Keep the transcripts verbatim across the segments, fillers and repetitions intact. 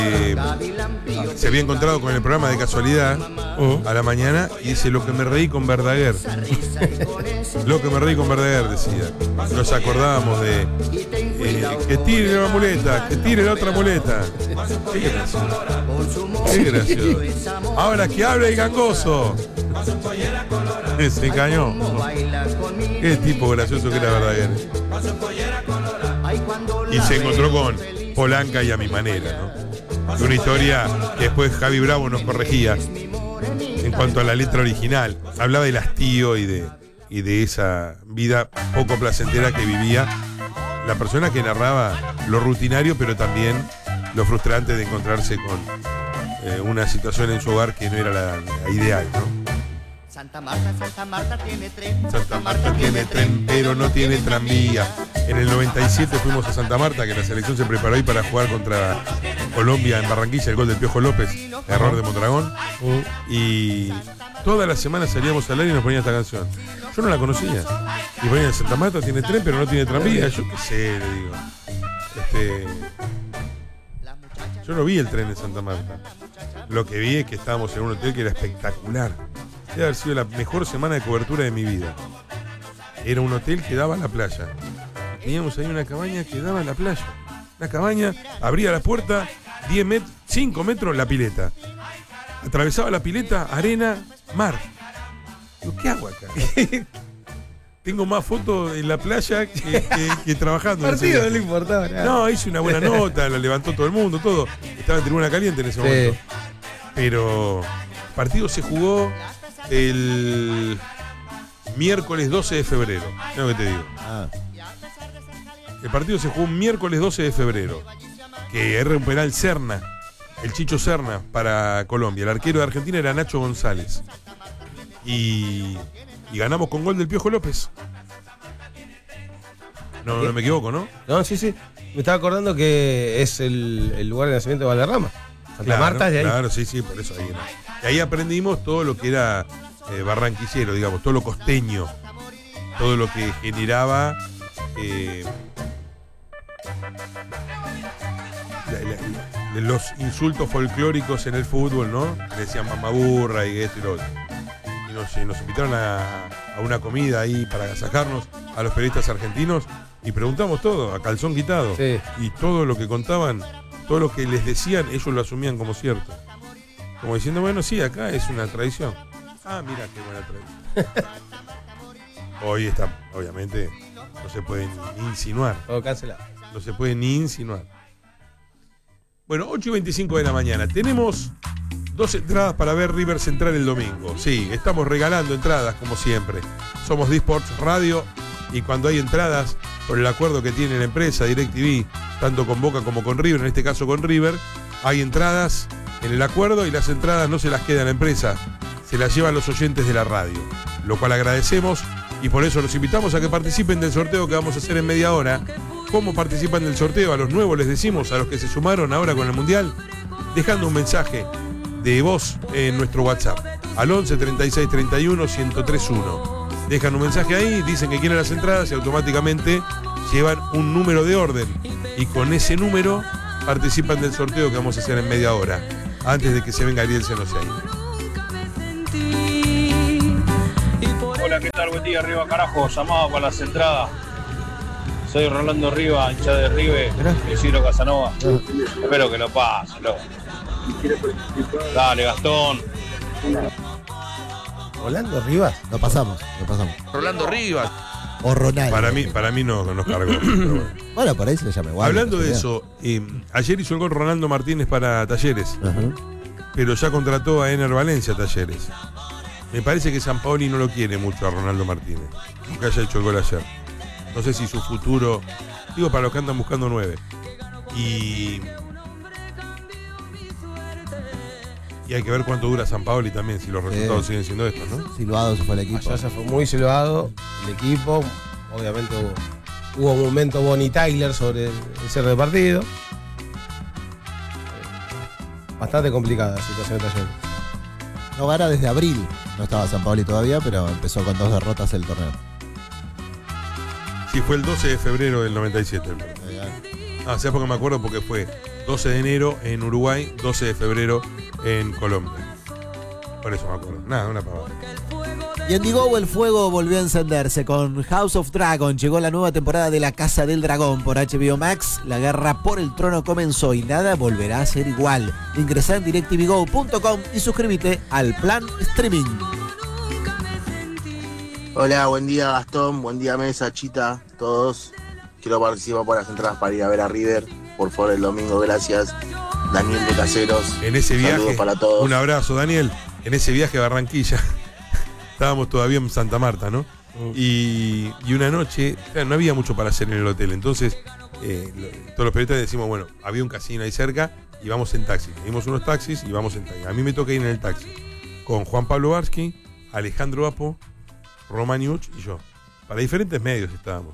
eh, se había encontrado con el programa de casualidad uh-huh. a la mañana y dice, lo que me reí con Verdaguer. Lo que me reí con Verdaguer, decía. Nos acordábamos de eh, que tire la muleta, que tire la otra muleta. Qué gracioso. Qué gracioso. Ahora que hable el gangoso. Se engañó. Qué tipo gracioso que era Verdaguer. Y se encontró con Polanca y A Mi Manera, ¿no? Una historia que después Javi Bravo nos corregía en cuanto a la letra original. Hablaba del hastío y de, y de esa vida poco placentera que vivía la persona que narraba lo rutinario, pero también lo frustrante de encontrarse con eh, una situación en su hogar que no era la, la ideal, ¿no? Santa Marta, Santa Marta tiene tren. Santa Marta tiene tren, pero no tiene tranvía. En el noventa y siete fuimos a Santa Marta, que la selección se preparó ahí para jugar contra Colombia en Barranquilla, el gol del Piojo López, error de Mondragón. Uh. Y todas las semanas salíamos al aire y nos ponían esta canción. Yo no la conocía. Y ponían Santa Marta tiene tren, pero no tiene tranvía. Yo qué sé, le digo. Este, yo no vi el tren en Santa Marta. Lo que vi es que estábamos en un hotel que era espectacular. Debe haber sido la mejor semana de cobertura de mi vida. Era un hotel que daba a la playa. Teníamos ahí una cabaña que daba a la playa. La cabaña, abría la puerta, diez metros, cinco metros, la pileta. Atravesaba la pileta, arena, mar. Digo, ¿qué hago acá? Tengo más fotos en la playa que, que, que trabajando. Partido no le importaba nada. No, hice una buena nota, la levantó todo el mundo, todo. Estaba en tribuna caliente en ese momento. Sí. Pero el partido se jugó el miércoles doce de febrero. Es lo que te digo. Ah. El partido se jugó un miércoles doce de febrero. Que era un penal Serna, el Chicho Serna para Colombia. El arquero de Argentina era Nacho González. Y, y ganamos con gol del Piojo López. No, no me equivoco, ¿no? No, sí, sí. Me estaba acordando que es el, el lugar de nacimiento de Valderrama. Santa claro, Marta es de ahí. Claro, sí, sí, por eso ahí era. Y ahí aprendimos todo lo que era eh, barranquillero, digamos, todo lo costeño, todo lo que generaba eh, la, la, la, los insultos folclóricos en el fútbol, ¿no? Le decían mamaburra y esto y lo otro. Y nos, nos invitaron a, a una comida ahí para sacarnos a los periodistas argentinos y preguntamos todo, a calzón quitado. Sí. Y todo lo que contaban, todo lo que les decían, ellos lo asumían como cierto. Como diciendo, bueno, sí, acá es una tradición. Ah, mira qué buena tradición. Hoy está, obviamente, no se puede ni insinuar. Todo cancelado. No se puede ni insinuar. Bueno, ocho y veinticinco de la mañana. Tenemos dos entradas para ver River Central el domingo. Sí, estamos regalando entradas, como siempre. Somos D-Sports Radio y cuando hay entradas, por el acuerdo que tiene la empresa DirecTV, tanto con Boca como con River, en este caso con River, hay entradas en el acuerdo y las entradas no se las queda la empresa, se las llevan los oyentes de la radio, lo cual agradecemos y por eso los invitamos a que participen del sorteo que vamos a hacer en media hora. ¿Cómo participan del sorteo? A los nuevos les decimos, a los que se sumaron ahora con el Mundial, dejando un mensaje de voz en nuestro WhatsApp, al once treinta y seis treinta y uno ciento tres uno. Dejan un mensaje ahí, dicen que quieren las entradas y automáticamente llevan un número de orden y con ese número participan del sorteo que vamos a hacer en media hora, antes de que se venga Ariel Senocey. Hola, ¿qué tal? Buen día, arriba carajo, llamado para las entradas. Soy Rolando Riva, hincha de River, Isidro Casanova. Espero que lo pase, loco. Dale, Gastón. Rolando Rivas, lo pasamos, lo pasamos. Rolando Rivas. O Ronaldo. Para mí, para mí no nos cargó. Pero bueno. Bueno, por ahí se le llama igual. Hablando de eso, eh, ayer hizo el gol Ronaldo Martínez para Talleres. Uh-huh. Pero ya contrató a Ener Valencia Talleres. Me parece que Sampaoli no lo quiere mucho a Ronaldo Martínez, aunque haya hecho el gol ayer. No sé si su futuro, digo para los que andan buscando nueve. Y, y hay que ver cuánto dura Sampaoli también, si los resultados eh, siguen siendo estos, ¿no? Silbado se fue el equipo. Allá se fue muy silbado el equipo. Obviamente hubo, hubo un momento Bonnie Tyler sobre el, el cierre de partido. Bastante complicada la situación de Talleres. No gana desde abril. No estaba Sampaoli todavía, pero empezó con dos derrotas el torneo. Sí, fue el doce de febrero del noventa y siete. Ah, ¿sabes por qué me acuerdo? Porque fue doce de enero en Uruguay, doce de febrero en Colombia. Por eso me acuerdo. Nada, una pavada. Y en Digo el fuego volvió a encenderse con House of Dragon. Llegó la nueva temporada de La Casa del Dragón por H B O Max. La guerra por el trono comenzó y nada volverá a ser igual. Ingresá en directvigo punto com y suscríbete al plan streaming. Hola, buen día Gastón, buen día Mesa, Chita, todos. Quiero participar por las entradas para ir a ver a River. Por favor, el domingo, gracias. Daniel de Caseros. En ese viaje, saludos para todos. Un abrazo, Daniel. En ese viaje a Barranquilla, estábamos todavía en Santa Marta, ¿no? Mm. Y, y una noche, claro, no había mucho para hacer en el hotel. Entonces, eh, lo, todos los periodistas decimos, bueno, había un casino ahí cerca y vamos en taxi. Pedimos unos taxis y vamos en taxi. A mí me toca ir en el taxi con Juan Pablo Barsky, Alejandro Apo, Romaniuch y yo. Para diferentes medios estábamos.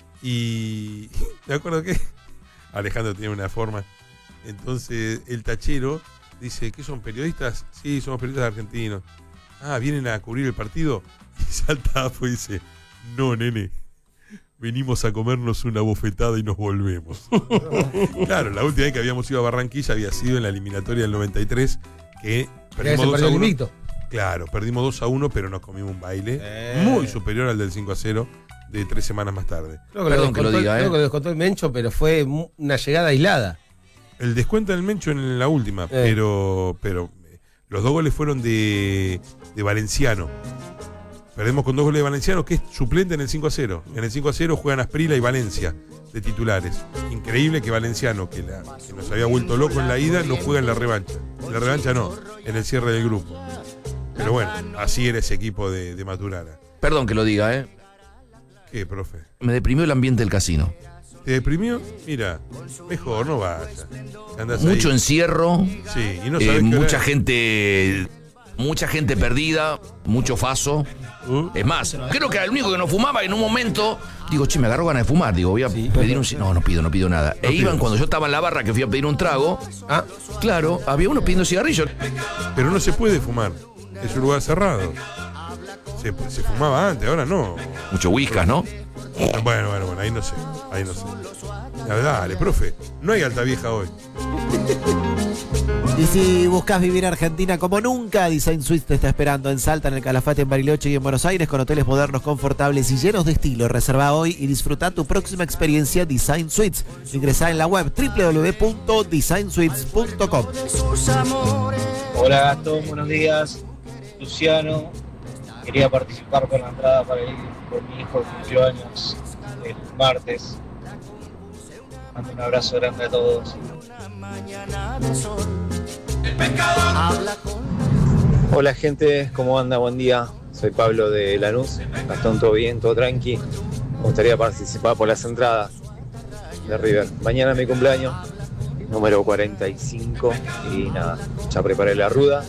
Y me acuerdo que Alejandro tiene una forma. Entonces el tachero dice, ¿qué son periodistas? Sí, somos periodistas argentinos. Ah, ¿vienen a cubrir el partido? Y salta Apo y dice, no, nene, venimos a comernos una bofetada y nos volvemos. Claro, la última vez que habíamos ido a Barranquilla había sido en la eliminatoria del noventa y tres, que perdimos dos a uno. Claro, perdimos dos a uno, pero nos comimos un baile eh. muy superior al del cinco a cero de tres semanas más tarde. Creo que, Perdón, lo, descontó, que lo diga, creo ¿eh? que lo descontó el Mencho, pero fue una llegada aislada. El descuento del Mencho en la última, eh. pero pero los dos goles fueron de, de Valenciano. Perdemos con dos goles de Valenciano, que es suplente en el cinco a cero. En el cinco a cero juegan Asprila y Valencia de titulares. Increíble que Valenciano, que, la, que nos había vuelto loco en la ida, no juega en la revancha. En la revancha no, en el cierre del grupo. Pero bueno, así era ese equipo de, de Maturana. Perdón que lo diga, ¿eh? ¿Qué, profe? Me deprimió el ambiente del casino. ¿Te deprimió? Mira, mejor no vayas. Mucho ahí. Encierro. Sí, y no eh, sabes mucha gente, mucha gente perdida, mucho faso. Uh. Es más, creo que era el único que no fumaba. En un momento digo, che, me agarró ganas de fumar. Digo, voy a sí, pedir un. No, no pido, no pido nada. No e pido. Iban cuando yo estaba en la barra que fui a pedir un trago. Ah, claro, había uno pidiendo cigarrillos. Pero no se puede fumar. Es un lugar cerrado. Se, se fumaba antes, ahora no. Mucho whiskas, ¿no? Bueno, bueno, bueno, ahí no sé. Ahí no sé. Ya, dale, profe. No hay alta vieja hoy. Y si buscas vivir Argentina como nunca, Design Suites te está esperando en Salta, en el Calafate, en Bariloche y en Buenos Aires, con hoteles modernos, confortables y llenos de estilo. Reserva hoy y disfruta tu próxima experiencia Design Suites. Ingresá en la web doble u doble u doble u punto design suites punto com. Hola Gastón, buenos días. Luciano, quería participar con la entrada para ir por mi hijo de cumpleaños el martes. Mando un abrazo grande a todos. Hola gente, ¿cómo anda? Buen día. Soy Pablo de Lanús. Gastón, todo bien, todo tranqui. Me gustaría participar por las entradas de River. Mañana es mi cumpleaños, número cuarenta y cinco. Y nada, ya preparé la ruda.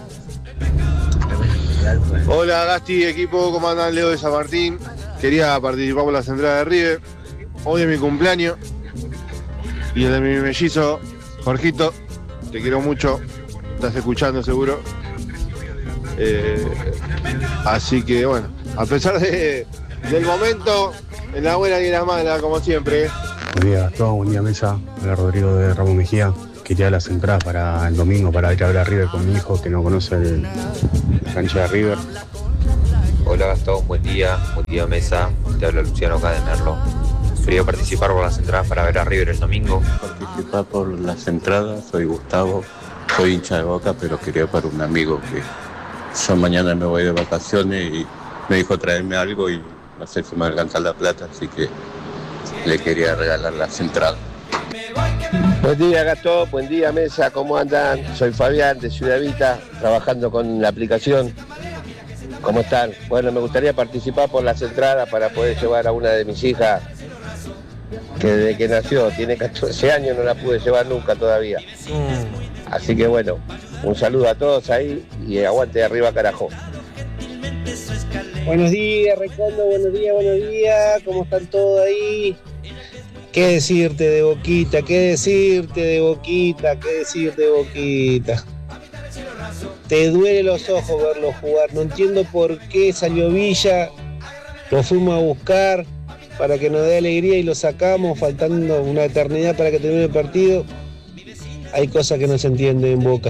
Hola Gasti, equipo, ¿cómo andan? Leo de San Martín. Quería participar por las entradas de River. Hoy es mi cumpleaños. Y el de mi mellizo, Jorgito, te quiero mucho. Estás escuchando seguro. Eh, así que bueno, a pesar de, del momento, en la buena y en la mala, como siempre. Buen día Gastón, buen día Mesa. Hola Rodrigo de Ramón Mejía. Quería las entradas para el domingo para ir a ver a River con mi hijo que no conoce el, la cancha de River. Hola Gastón, buen día, buen día Mesa. Te habla Luciano acá de Merlo. Quería participar por las entradas para ver a River el domingo. Participar por las entradas, soy Gustavo, soy hincha de Boca, pero quería para un amigo que yo mañana me voy de vacaciones y me dijo traerme algo y no sé si me alcanza la plata, así que le quería regalar las entradas. Buen día Gastón, buen día Mesa, ¿cómo andan? Soy Fabián de Ciudad Vita, trabajando con la aplicación. ¿Cómo están? Bueno, me gustaría participar por las entradas para poder llevar a una de mis hijas que desde que nació, tiene catorce años, no la pude llevar nunca todavía. Así que bueno, un saludo a todos ahí y aguante de arriba carajo. Buenos días Recondo, buenos días, buenos días, ¿cómo están todos ahí? ¿Qué decirte de Boquita? ¿Qué decirte de Boquita? ¿Qué decirte de Boquita? Te duele los ojos verlo jugar, no entiendo por qué salió Villa, lo fuimos a buscar para que nos dé alegría y lo sacamos faltando una eternidad para que termine el partido. hay cosas que no se entienden en Boca.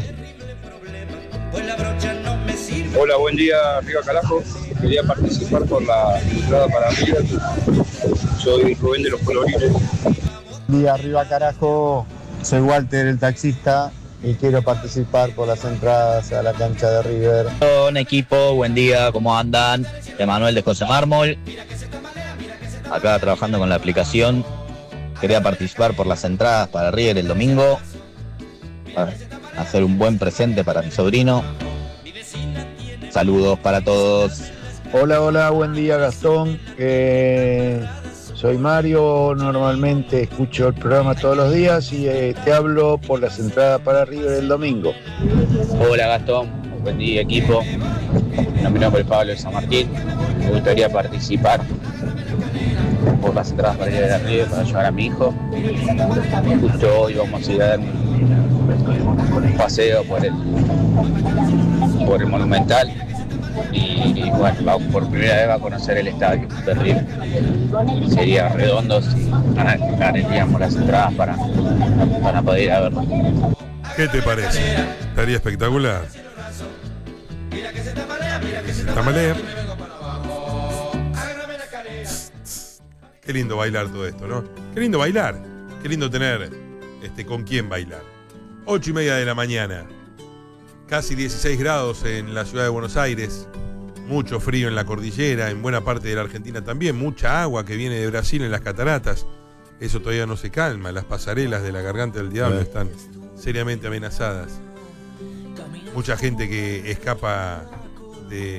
Hola, buen día, Riva Carajo. Quería participar por la entrada para River. Soy Rubén de los Colorines. Buen día, Riva Carajo. Soy Walter, el taxista, y quiero participar por las entradas a la cancha de River. Hola, equipo, buen día, ¿cómo andan? Emanuel de José Mármol. Acá trabajando con la aplicación. Quería participar por las entradas para River el domingo. Para hacer un buen presente para mi sobrino. Saludos para todos. Hola, hola, buen día, Gastón. Eh, soy Mario, normalmente escucho el programa todos los días y eh, te hablo por las entradas para River el domingo. Hola, Gastón, buen día, equipo. Mi nombre es Pablo de San Martín. Me gustaría participar por las entradas para ir a River para llevar a mi hijo. Justo hoy vamos a ir a dar un paseo por el por el Monumental y, y bueno, vamos por primera vez a conocer el estadio de River. Sería redondo si ganaríamos las entradas para, para poder ir a verlo. ¿Qué te parece? Estaría espectacular. Tamalea. Qué lindo bailar todo esto, ¿no? Qué lindo bailar. Qué lindo tener este, con quién bailar. Ocho y media de la mañana. Casi dieciséis grados en la ciudad de Buenos Aires. Mucho frío en la cordillera, en buena parte de la Argentina también. Mucha agua que viene de Brasil en las cataratas. Eso todavía no se calma. Las pasarelas de la Garganta del Diablo están seriamente amenazadas. Mucha gente que escapa de,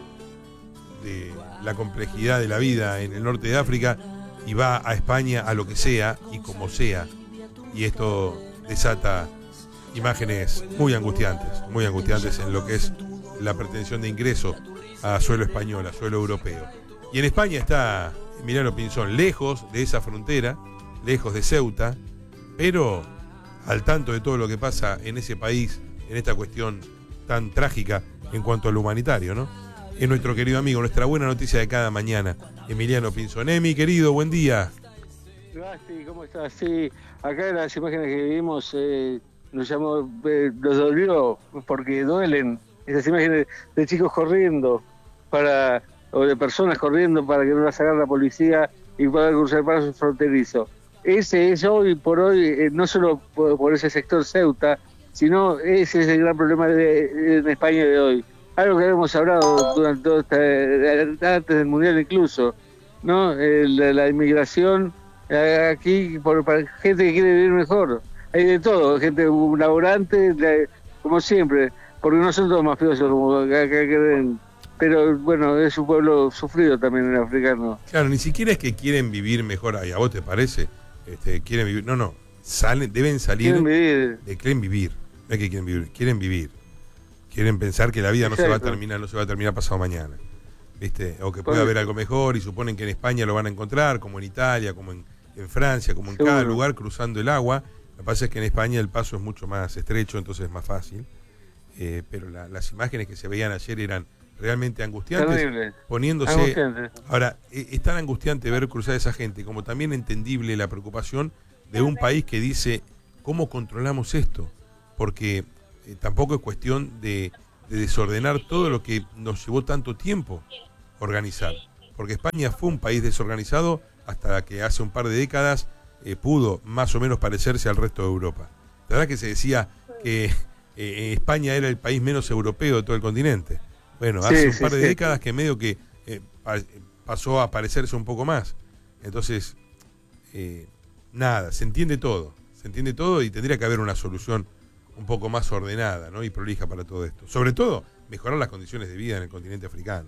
de la complejidad de la vida en el norte de África y va a España a lo que sea y como sea. Y esto desata imágenes muy angustiantes, muy angustiantes en lo que es la pretensión de ingreso a suelo español, a suelo europeo. Y en España está Emiliano Pinzón, lejos de esa frontera, lejos de Ceuta, pero al tanto de todo lo que pasa en ese país, en esta cuestión tan trágica en cuanto a lo humanitario, ¿no? Es nuestro querido amigo, nuestra buena noticia de cada mañana, Emiliano Pinzón. Emi, querido, buen día. Gasti, ¿cómo estás? Sí, acá en las imágenes que vimos eh, nos llamó, eh, nos dolió porque duelen esas imágenes de chicos corriendo para, o de personas corriendo para que no las agarre la policía y puedan cruzar el paso fronterizo. Ese es hoy por hoy, eh, no solo por, por ese sector Ceuta, sino ese es el gran problema de, de, en España de hoy. Algo que hemos hablado durante todo este, antes del Mundial incluso, ¿no? El, la, la inmigración eh, aquí por, para gente que quiere vivir mejor. Hay de todo, gente laborante, de, como siempre, porque no son todos mafiosos como acá creen. Pero bueno, es un pueblo sufrido también el africano. Claro, ni siquiera es que quieren vivir mejor. Ay, ¿a vos te parece? Este, quieren vivir. No, no. Salen, deben salir. Quieren vivir. De, quieren vivir. No es que quieren vivir. Quieren vivir. Quieren pensar que la vida no se va a terminar, no se va a terminar pasado mañana. ¿Viste? O que puede haber algo mejor y suponen que en España lo van a encontrar, como en Italia, como en, en Francia, como en Seguro. Cada lugar cruzando el agua. Lo que pasa es que en España el paso es mucho más estrecho, entonces es más fácil. Eh, pero la, las imágenes que se veían ayer eran realmente angustiantes. Terrible. Poniéndose. Angustiante. Ahora, eh, es tan angustiante ver cruzar a esa gente, como también entendible la preocupación de un país que dice, ¿cómo controlamos esto? Porque eh, tampoco es cuestión de, de desordenar todo lo que nos llevó tanto tiempo organizar. Porque España fue un país desorganizado hasta que hace un par de décadas eh, pudo más o menos parecerse al resto de Europa. La verdad que se decía que eh, España era el país menos europeo de todo el continente. Bueno, hace sí, un par sí, de sí. décadas que medio que eh, pa pasó a parecerse un poco más. Entonces, eh, nada, se entiende todo. Se entiende todo y tendría que haber una solución un poco más ordenada, ¿no? Y prolija para todo esto. Sobre todo, mejorar las condiciones de vida en el continente africano.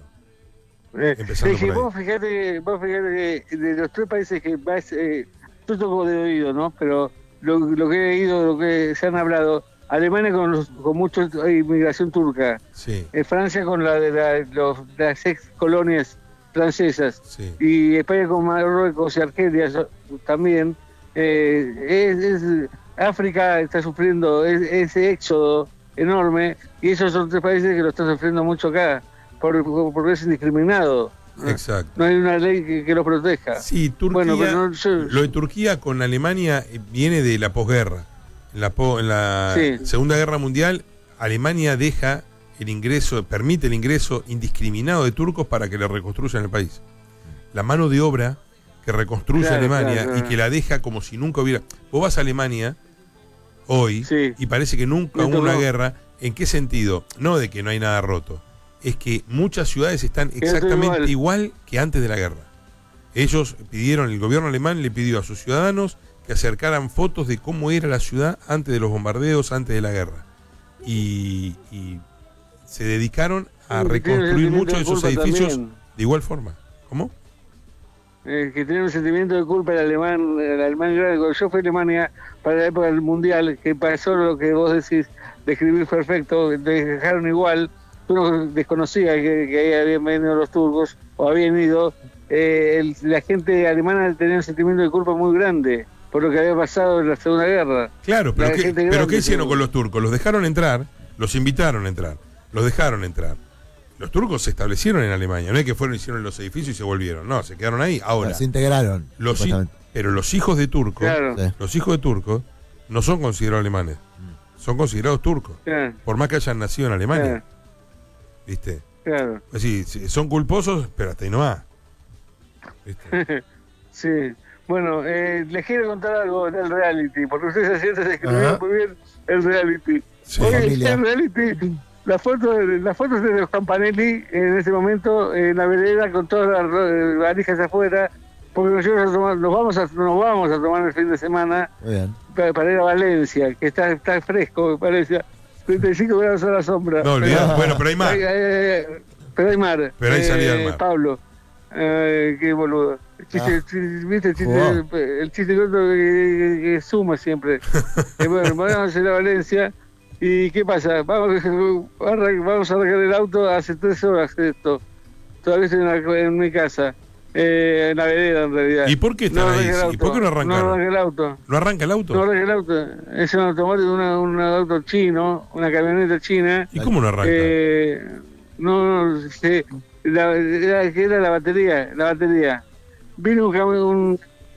Eh, Empezando por ahí. Vos fijate, vos fijate que de los tres países que más, eh, yo toco de oído, ¿no? Pero lo, lo que he leído, lo que se han hablado, Alemania con, los, con mucha inmigración turca, sí. eh, Francia con la de la, los, las ex colonias francesas, sí. y España con Marruecos y Argelia también. Eh, es, es, África está sufriendo ese éxodo enorme y esos son tres países que lo están sufriendo mucho acá, por, por, porque es indiscriminado. Exacto. No hay una ley que, que lo proteja. Sí, Turquía, bueno, no, yo... lo de Turquía con Alemania viene de la posguerra. En la, po- en la Sí. Segunda Guerra Mundial, Alemania deja el ingreso, permite el ingreso indiscriminado de turcos para que le reconstruyan el país. La mano de obra que reconstruye Claro, Alemania claro, claro. y que la deja como si nunca hubiera... Vos vas a Alemania hoy y parece que nunca Me hubo una tocó. guerra. ¿En qué sentido? No de que no hay nada roto. Es que muchas ciudades están todo exactamente igual. igual que antes de la guerra. Ellos pidieron, el gobierno alemán le pidió a sus ciudadanos que acercaran fotos de cómo era la ciudad antes de los bombardeos, antes de la guerra. Y, y se dedicaron a Sí, que tiene reconstruir sentimiento muchos de de esos culpa edificios también. de igual forma. ¿Cómo? Eh, que tiene un sentimiento de culpa el alemán, el alemán grande. Cuando yo fui a Alemania para la época del mundial, que pasó lo que vos decís, describir perfecto, te dejaron igual. Tú no desconocías que, que ahí habían venido los turcos o habían ido. Eh, el- la gente alemana tenía un sentimiento de culpa muy grande por lo que había pasado en la Segunda Guerra. Claro, pero, La ¿qué, gente pero grande, ¿qué hicieron sí. con los turcos? Los dejaron entrar, los invitaron a entrar, los dejaron entrar. Los turcos se establecieron en Alemania, no es que fueron, hicieron los edificios y se volvieron, no, se quedaron ahí. Ahora, Se integraron. los hi- supuestamente. pero los hijos de turcos, Claro. Sí. los hijos de turcos no son considerados alemanes, son considerados turcos, Claro, por más que hayan nacido en Alemania, claro, ¿viste? claro. Es decir, sí, son culposos, pero hasta ahí no va. ¿Viste? Sí. Bueno, eh, les quiero contar algo del reality, porque ustedes siempre describieron Ajá. muy bien el reality. Sí. Hoy Familia. el reality, la foto, la foto es de los Campanelli en ese momento en la vereda con todas las ro- valijas afuera, porque nosotros nos, tomamos- nos vamos a, nos vamos a tomar el fin de semana Muy bien. para, para ir a Valencia, que está, está fresco, me parece, treinta y cinco grados a la sombra. No olvidás, bueno, pero hay más. Hay- hay- pero hay mar. Pero hay salida al Eh, mar. Pablo, eh, qué boludo. El chiste, Ah. chi- ¿viste? El chiste, Jugó. el chiste corto que, que- que suma siempre. Eh, bueno, vamos a ir a Valencia. ¿Y qué pasa? Vamos, vamos a arrancar el auto hace tres horas esto. Todavía estoy en, la- en mi casa. Eh, en la vereda, en realidad. ¿Y por qué están ahí? arranca el ¿Y auto. por qué no arrancaron? No arranca el auto. ¿No arranca el auto? No arranca el auto. Es un automóvil, una- un auto chino, una camioneta china. ¿Y cómo no arranca? Eh, no, no, sí, la, era, que era la batería, la batería. Vino un camión, un,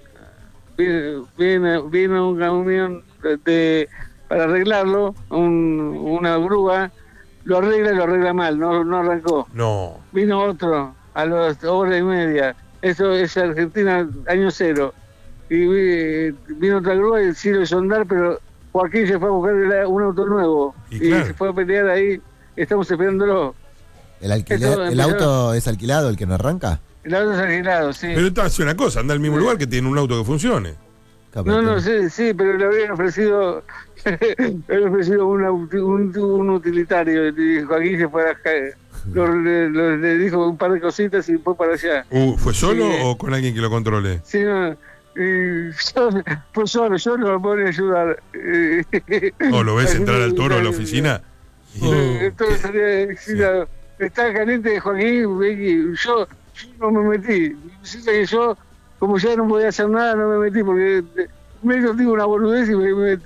vino, vino, vino un camión de, para arreglarlo, un, una grúa, lo arregla y lo arregla mal, no, no arrancó. No. Vino otro a las hora y media. Eso es Argentina, año cero. Y vi- vino otra grúa y sí lo hizo andar, pero Joaquín se fue a buscar el- un auto nuevo. Y Y, claro. se fue a pelear ahí. Estamos esperándolo. ¿El, alquiler, Esto ¿El empezó- auto es alquilado, el que no arranca? El auto es alquilado, sí. Pero está hace una cosa, anda al mismo lugar que tiene un auto que funcione. No, no, sí, sí, pero le habían ofrecido, le habían ofrecido una- un, un utilitario. Y Joaquín se fue a ca- lo- le, lo- le dijo un par de cositas y fue para allá. Uh, ¿Fue solo Sí. o con alguien que lo controle? Sí, no, y yo, pues solo, yo no lo puedo ayudar. ¿O lo ves entrar al toro a la oficina? Y- Eh, Todo sería excitado. Está caliente Joaquín, y yo, yo no me metí. Resulta que yo, como ya no podía hacer nada, no me metí porque eh, me digo una boludez y me, me,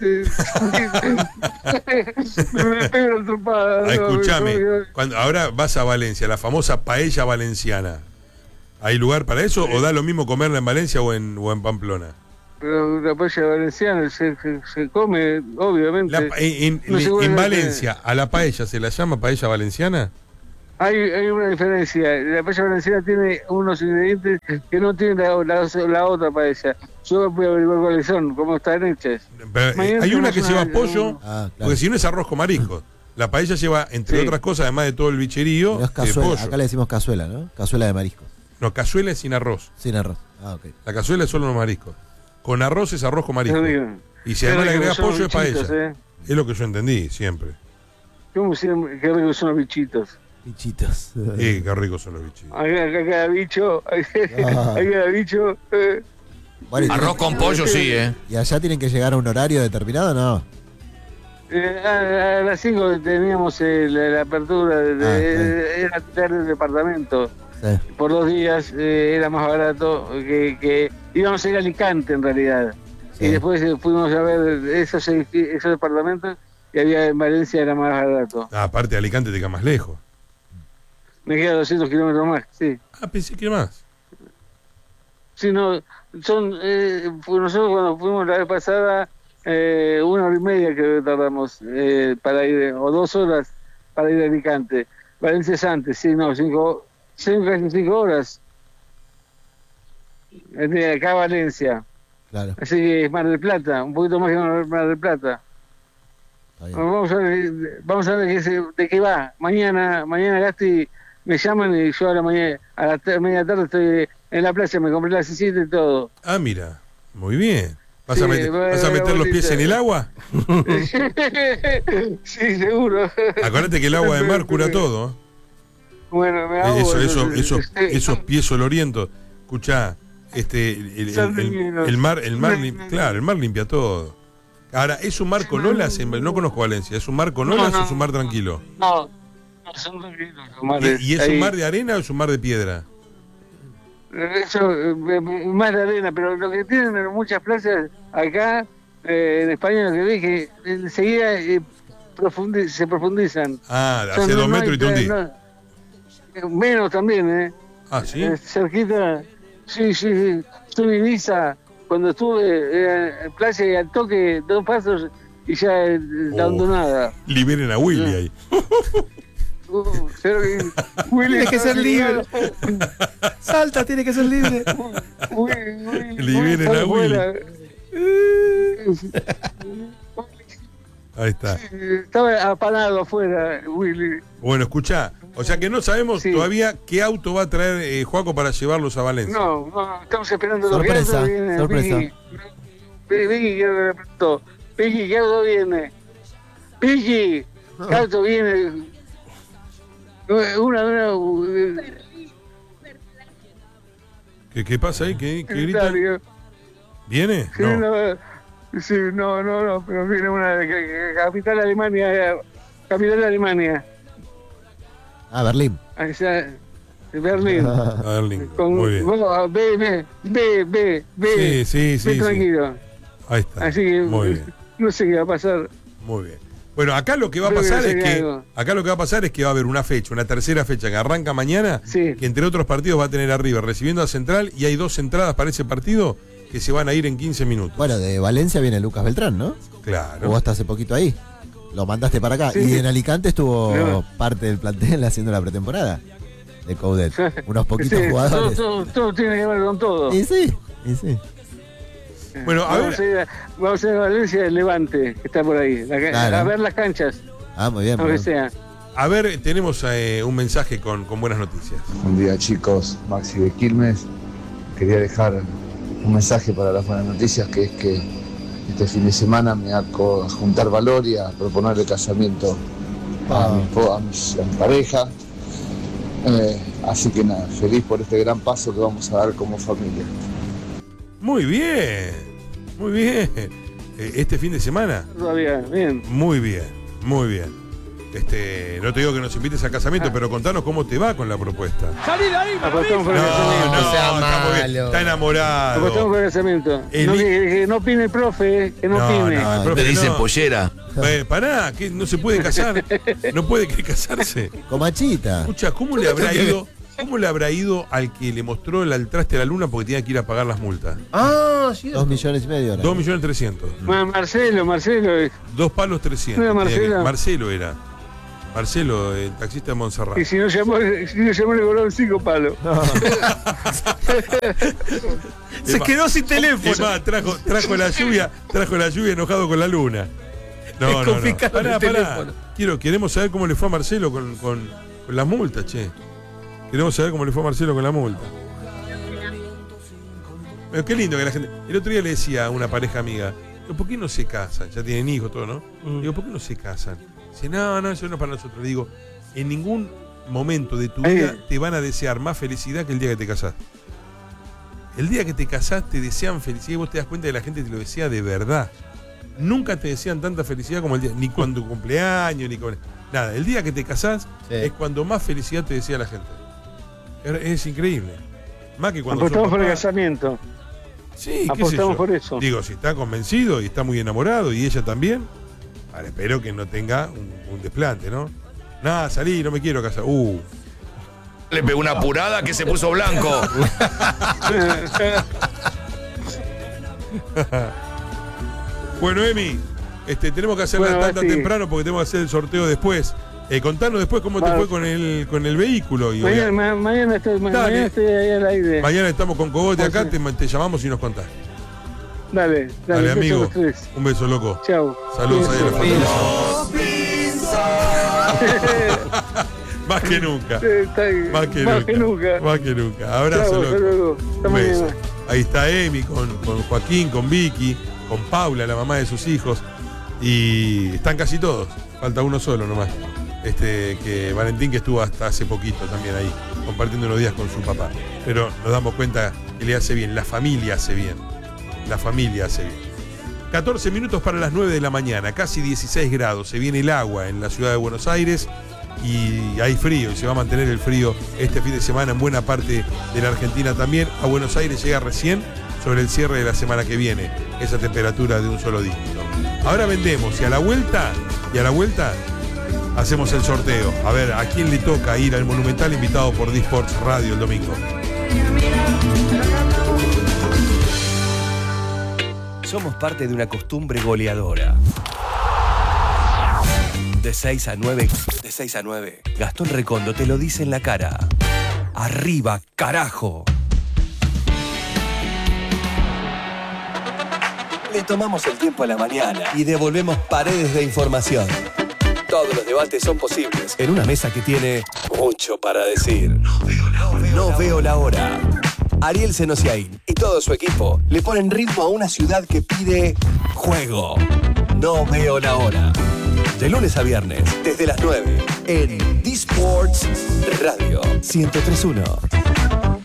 me, me pego la trompada. Ah, no, escúchame, no, cuando, ahora vas a Valencia, la famosa paella valenciana. ¿Hay lugar para eso o da lo mismo comerla en Valencia o en, o en Pamplona? Pero la paella valenciana se, se, se come, obviamente. La pa- en, en- No sé en cuál es- Valencia, ¿a la paella se la llama paella valenciana? Hay, hay una diferencia. La paella valenciana tiene unos ingredientes que no tiene la, la, la otra paella. Yo voy a averiguar cuáles son, cómo están hechas. Pero, eh, Mañana hay una tenemos que lleva una- pollo, Ah, claro. porque si no es arroz con mariscos. La paella lleva, entre Sí. otras cosas, además de todo el bicherío, No es de cazuela, pollo. acá le decimos cazuela, ¿no? Cazuela de mariscos. No, cazuela es sin arroz. Sin arroz. Ah, ok. La cazuela es solo los mariscos. Con arroz es arroz con mariscos. Yo digo, Y si además le qué agregas ricos son pollo los es paella. bichitos, ¿eh? Es lo que yo entendí siempre. ¿Cómo siempre? Qué ricos son los bichitos. Bichitos. Sí, qué ricos son los bichitos. Acá, acá cada bicho, Ah. acá cada bicho. eh, Bueno, y Arroz tienen- con pollo, sí, ¿eh? ¿Y allá tienen que llegar a un horario determinado o no? eh, a, a las cinco teníamos eh, la, la apertura, de, de- Ah, era alquilar el departamento. Sí. Por dos días eh, era más barato que, que íbamos a ir a Alicante en realidad. Sí. Y después eh, fuimos a ver esos, edifi- esos departamentos y había en Valencia era más barato. Ah, aparte de Alicante te queda más lejos. Me queda doscientos kilómetros más, sí. Ah, pensé que más. Sí, no, son, eh, fu- nosotros cuando fuimos la vez pasada eh, una hora y media que tardamos eh, para ir, o dos horas para ir a Alicante. Valencia es antes, sí, no, cinco, cinco, casi cinco horas. De acá a Valencia. Claro. Así que es Mar del Plata, un poquito más que Mar del Plata. Vamos a ver, vamos a ver de qué, se, de qué va. Mañana, mañana Gasti me llaman y yo a la mañana, a la t- media tarde estoy en la playa, me compré la sillita y todo. Ah, mira, muy bien. ¿Vas Sí, a meter, voy a vas a dar meter la los pies vueltita. en el agua? Sí, seguro. Acuérdate que el agua de mar cura todo. ¿eh? Bueno, me hago Eso, eso, entonces, esos, este, esos pies olorientos. Escuchá, este, el, el- Son el- divinos. el mar, el mar, lim- claro, el mar limpia todo. Ahora, ¿es un mar con olas? En- No conozco Valencia. ¿Es un mar con No, olas no. o es un mar tranquilo? No, no son tranquilos los ¿Y, mares. y es Ahí. un mar de arena o es un mar de piedra? Eso, eh, más de arena, pero lo que tienen en muchas playas acá, eh, en España, lo que vi que enseguida eh, profundi- se profundizan. Ah, Son- hace no- dos no metros hay y te hundí. playa, no, menos también, ¿eh? Ah, ¿sí? Eh, cerquita, sí, sí, sí. Estuve en Ibiza, cuando estuve eh, en playa y al toque, dos pasos y ya eh, la Oh. hondonada. Liberen a Willy ahí. Uh, pero que- Willy Tiene que ser libre. Salta. Salta, tiene que ser libre. Liberen a Willy. Ahí está. Estaba apanado afuera, Willy. Bueno, escuchá. O sea que no sabemos todavía qué auto va a traer eh, Joaco para llevarlos a Valencia. No, no, estamos esperando Sorpresa, lo que viene. sorpresa. Vicky, Vicky, Vicky, que me preguntó. Vicky, ¿qué auto viene? Vicky, ¿qué auto viene? Una, una, ¿Qué, qué pasa ahí? ¿Qué, qué grita? Italia. ¿Viene? Sí, No. no, sí, no, no, no, pero viene una de que- que- capital de Alemania, capital de Alemania, Ah, Berlín. allá, de Berlín. A Berlín. Con, Muy bien. vos, ve, ve, ve, ve, ve, Sí, sí, sí, ve sí. tranquilo. Ahí está. Así que Muy bien. no sé qué va a pasar. Muy bien. Bueno, acá lo que va a Creo que pasar es sería que algo. acá lo que va a pasar es que va a haber una fecha, una tercera fecha que arranca mañana, que entre otros partidos va a tener a River recibiendo a Central y hay dos entradas para ese partido que se van a ir en quince minutos. Bueno, de Valencia viene Lucas Beltrán, ¿no? Claro. O vos estás hace poquito ahí. Lo mandaste para acá. Sí. Y en Alicante estuvo No. parte del plantel haciendo la pretemporada de Coudet. Unos poquitos Sí, jugadores. Todo, todo, todo tiene que ver con todo. Y sí, y sí. Bueno, a vamos, ver. a ir a, vamos a ir a Valencia del Levante, que está por ahí, la ca- Claro. a ver las canchas, Ah, muy bien. aunque muy bien. sea. A ver, tenemos eh, un mensaje con, con buenas noticias. Buen día chicos, Maxi de Quilmes. Quería dejar un mensaje para las buenas noticias, que es que este fin de semana me hago a juntar valor y a proponerle casamiento a, mi, po- a, mi, a mi pareja. Eh, así que nada, feliz por este gran paso que vamos a dar como familia. Muy bien, muy bien. Eh, Este fin de semana. Todavía, bien. Muy bien, muy bien. Este, no te digo que nos invites a casamiento, pero contanos cómo te va con la propuesta. ¡Salí de ahí! Apostamos por el No, casamiento. no, está muy bien. Está enamorado. Apostamos por el casamiento. El No, i- que, que no opine el profe, eh, que no, No, opine. no, el profe Te dicen no. pollera. Eh, pará, que no se puede casar. No puede querer casarse. Comachita. Escucha, ¿cómo le habrá ido? ¿Cómo le habrá ido al que le mostró el al traste a la luna porque tenía que ir a pagar las multas? Ah, sí. Dos millones y medio. ahora. Dos millones trescientos. Ma- Marcelo, Marcelo. eh. Dos palos trescientos. ¿No era Tenía que- Marcelo? Marcelo era. Marcelo, el taxista de Montserrat. Y si no llamó, si no llamó le cobraron cinco palos. Se Se quedó sin teléfono. Es más, trajo, trajo la lluvia, trajo la lluvia enojado con la luna. No, Es no, no. confiscado Pará, el pará. teléfono. Quiero, queremos saber cómo le fue a Marcelo con, con, con las multas, che. Queremos saber cómo le fue a Marcelo con la multa. Pero qué lindo que la gente. El otro día le decía a una pareja amiga, digo, ¿por qué no se casan? Ya tienen hijos, todo, ¿no? Digo, ¿por qué no se casan? Dice, no, no, eso no es para nosotros. Le digo, en ningún momento de tu vida te van a desear más felicidad que el día que te casaste. El día que te casás te desean felicidad y vos te das cuenta que la gente te lo desea de verdad. Nunca te desean tanta felicidad como el día, ni con tu cumpleaños, ni con. Nada, el día que te casás Sí. es cuando más felicidad te desea la gente. Es, es increíble. Más que cuando Apostamos sos por el papá. casamiento. Sí, qué sé Apostamos yo. por eso. Digo, si está convencido y está muy enamorado y ella también, vale, espero que no tenga un, un desplante, ¿no? Nada, salí, no me quiero casar. Uh. Le pegó una apurada que se puso blanco. Bueno, Emi, este, tenemos que hacer Bueno, la tanda sí. temprano porque tenemos que hacer el sorteo después. Eh, contanos después cómo Vale. te fue con el, con el vehículo. Y Mañana, ma- mañana, estoy, ma- Dale. mañana estoy ahí al aire. mañana estamos con Cogote Vos acá, sí. te, te llamamos y nos contás. Dale, dale, Dale, beso a amigo. los tres. Un beso, loco. Chao. Saludos ahí a la familia. Más que nunca. Más que Más nunca. que nunca. Más que nunca. Abrazo, Chao, loco. hasta luego. Hasta Un beso. mañana. Ahí está Emi con, con Joaquín, con Vicky, con Paula, la mamá de sus hijos. Y están casi todos. Falta uno solo nomás. Este, que Valentín, que estuvo hasta hace poquito también ahí, compartiendo unos días con su papá. Pero nos damos cuenta que le hace bien, la familia hace bien. La familia hace bien. catorce minutos para las nueve de la mañana, casi dieciséis grados. Se viene el agua en la ciudad de Buenos Aires y hay frío y se va a mantener el frío este fin de semana en buena parte de la Argentina también. A Buenos Aires llega recién sobre el cierre de la semana que viene esa temperatura de un solo dígito. Ahora vendemos y a la vuelta, y a la vuelta hacemos el sorteo. A ver, ¿a quién le toca ir al Monumental invitado por D-Sports Radio el domingo? Somos parte de una costumbre goleadora. De seis a nueve, de seis a nueve. Gastón Recondo te lo dice en la cara. Arriba, carajo. Le tomamos el tiempo a la mañana y devolvemos paredes de información. Todos los debates son posibles en una mesa que tiene mucho para decir. No veo la hora. No veo la hora. Ariel Senosiaín y todo su equipo le ponen ritmo a una ciudad que pide juego. No veo la hora. De lunes a viernes, desde las nueve, en D-Sports Radio ciento tres punto uno.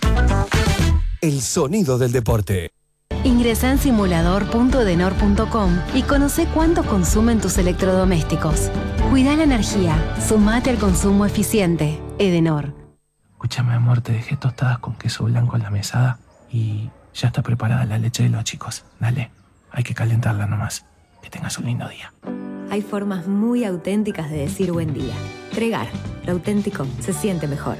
El sonido del deporte. Ingresa en simulador punto edenor punto com y conoce cuánto consumen tus electrodomésticos. Cuida la energía. Sumate al consumo eficiente. Edenor. Escúchame, amor, te dejé tostadas con queso blanco en la mesada y ya está preparada la leche de los chicos. Dale, hay que calentarla nomás. Que tengas un lindo día. Hay formas muy auténticas de decir buen día. Tregar, lo auténtico se siente mejor.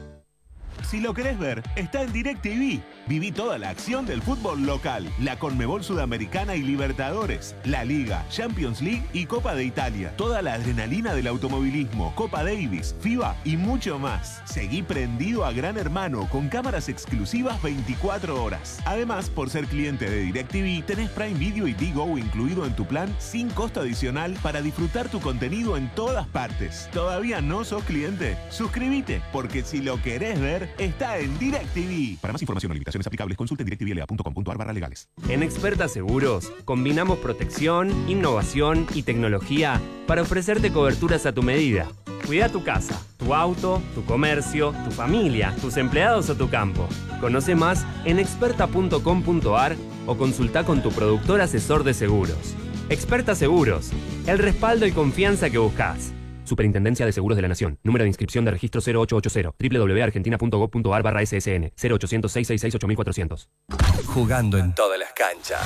Si lo querés ver, está en DirecTV. Viví toda la acción del fútbol local, la Conmebol Sudamericana y Libertadores, la Liga, Champions League y Copa de Italia. Toda la adrenalina del automovilismo, Copa Davis, FIBA y mucho más. Seguí prendido a Gran Hermano con cámaras exclusivas veinticuatro horas. Además, por ser cliente de DirecTV, tenés Prime Video y Digo incluido en tu plan sin costo adicional para disfrutar tu contenido en todas partes. ¿Todavía no sos cliente? Suscríbete, porque si lo querés ver, está en DirecTV. Para más información o limitaciones aplicables, consulte en directvla punto com punto ar barra legales. En Experta Seguros, combinamos protección, innovación y tecnología para ofrecerte coberturas a tu medida. Cuida tu casa, tu auto, tu comercio, tu familia, tus empleados o tu campo. Conoce más en experta punto com punto ar o consulta con tu productor asesor de seguros. Experta Seguros, el respaldo y confianza que buscas. Superintendencia de Seguros de la Nación. Número de inscripción de registro cero ocho ocho cero. doble u doble u doble u punto argentina punto gov punto ar barra S S N. cero ochocientos, seiscientos sesenta y seis, ocho mil cuatrocientos. Jugando en todas las canchas.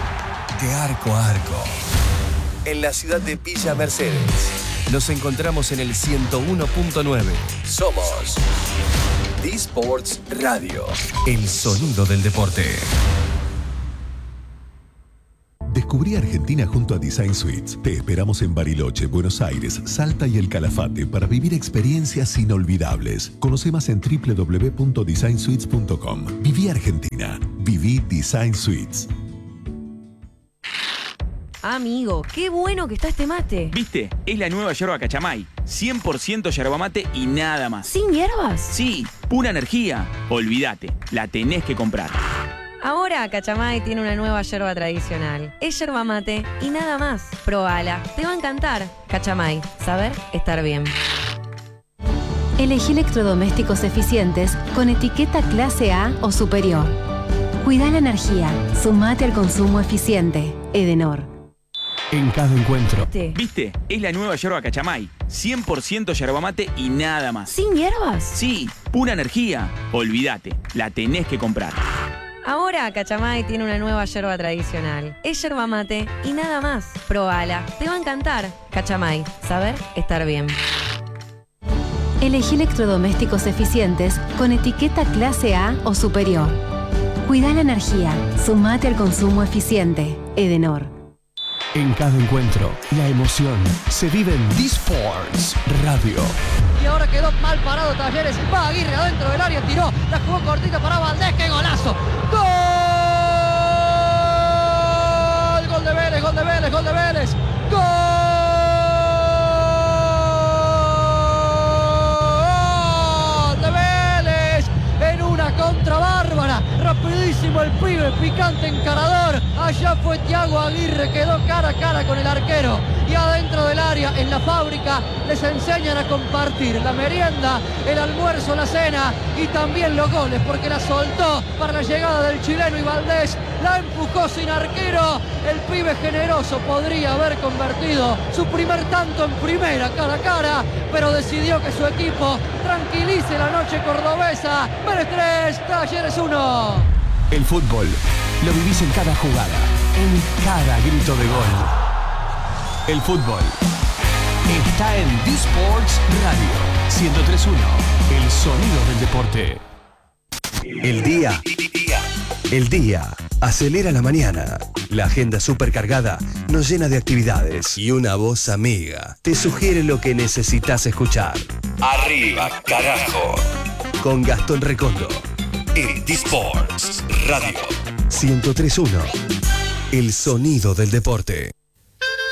De arco a arco. En la ciudad de Villa Mercedes. Nos encontramos en el ciento uno punto nueve. Somos D-Sports Radio. El sonido del deporte. Descubrí Argentina junto a Design Suites. Te esperamos en Bariloche, Buenos Aires, Salta y El Calafate para vivir experiencias inolvidables. Conoce más en doble u doble u doble u punto design suites punto com. Viví Argentina. Viví Design Suites. Amigo, qué bueno que está este mate. ¿Viste? Es la nueva yerba Cachamay. cien por ciento yerba mate y nada más. ¿Sin hierbas? Sí, pura energía. Olvídate, la tenés que comprar. Ahora Cachamay tiene una nueva yerba tradicional. Es yerba mate y nada más. Probala, te va a encantar. Cachamay, saber estar bien. Elegí electrodomésticos eficientes con etiqueta clase A o superior. Cuida la energía. Sumate al consumo eficiente. Edenor. En cada encuentro. ¿Viste? Es la nueva yerba Cachamay. cien por ciento yerba mate y nada más. ¿Sin hierbas? Sí, pura energía. Olvídate, la tenés que comprar. Ahora Cachamay tiene una nueva yerba tradicional. Es yerba mate y nada más. Probala, te va a encantar. Cachamay, saber estar bien. Elegí electrodomésticos eficientes con etiqueta clase A o superior. Cuida la energía. Sumate al consumo eficiente. Edenor. En cada encuentro, la emoción se vive en D-Sports Radio. Y ahora quedó mal parado Talleres. Va Aguirre adentro del área, tiró, la jugó cortita para Valdés. ¡Qué golazo! ¡Gol! Gol de Vélez, gol de Vélez, gol de Vélez. ¡Gol de Vélez! En una contra bárbara. Rapidísimo el pibe, picante encarador. Allá fue Thiago Aguirre, quedó cara a cara con el arquero. Y adentro del área, en la fábrica, les enseñan a compartir la merienda, el almuerzo, la cena y también los goles, porque la soltó para la llegada del chileno y Valdés la empujó sin arquero. El pibe generoso podría haber convertido su primer tanto en primera cara a cara, pero decidió que su equipo tranquilice la noche cordobesa. Vélez tres, Talleres uno. El fútbol lo vivís en cada jugada, en cada grito de gol. El fútbol está en D-Sports Radio ciento tres punto uno, el sonido del deporte. El día, el día acelera la mañana. La agenda supercargada nos llena de actividades y una voz amiga te sugiere lo que necesitas escuchar. Arriba, carajo. Con Gastón Recondo en D-Sports Radio ciento tres punto uno, el sonido del deporte.